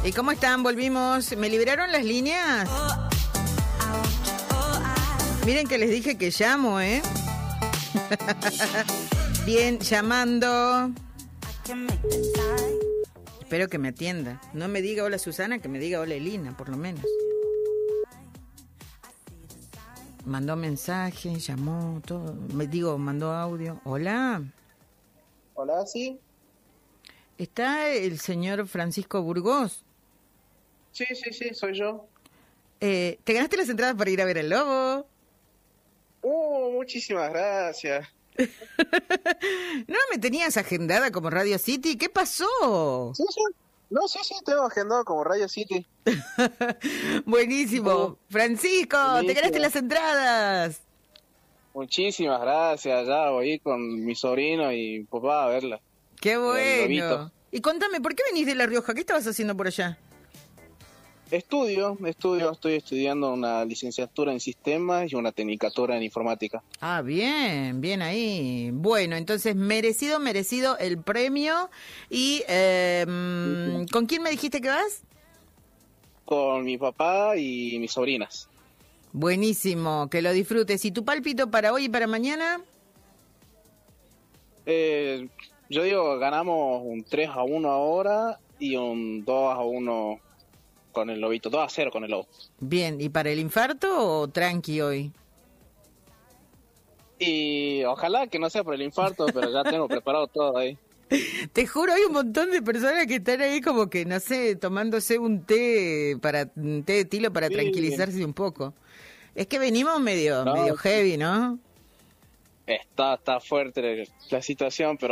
¿Y cómo están? Volvimos. ¿Me liberaron las líneas? Miren que les dije que llamo, ¿eh? Bien, llamando. Espero que me atienda. No me diga hola Susana, que me diga hola Elina, por lo menos. Mandó mensaje, llamó, todo. Mandó audio. Hola. Hola, sí. ¿Está el señor Francisco Burgos? Sí, soy yo. ¿Te ganaste las entradas para ir a ver el Lobo? Muchísimas gracias. ¿No me tenías agendada como Radio City? ¿Qué pasó? Sí. No, sí, tengo agendado como Radio City. Buenísimo. Francisco, buenísimo. Te ganaste las entradas. Muchísimas gracias. Ya voy con mi sobrino y mi papá a verla. Qué bueno. Y contame, ¿por qué venís de La Rioja? ¿Qué estabas haciendo por allá? Estoy estudiando una licenciatura en sistemas y una tecnicatura en informática. Ah, bien ahí. Bueno, entonces merecido el premio. Y ¿con quién me dijiste que vas? Con mi papá y mis sobrinas. Buenísimo, que lo disfrutes. ¿Y tu pálpito para hoy y para mañana? Yo digo, ganamos un 3-1 ahora y un 2-1 con el Lobito, 2-0 con el Lobo. Bien, ¿y para el infarto o tranqui hoy? Y ojalá que no sea por el infarto, pero ya tengo preparado todo ahí. Te juro, hay un montón de personas que están ahí como que, no sé, tomándose un té de tilo para tranquilizarse un poco. Es que venimos medio heavy, ¿no? Está fuerte la situación, pero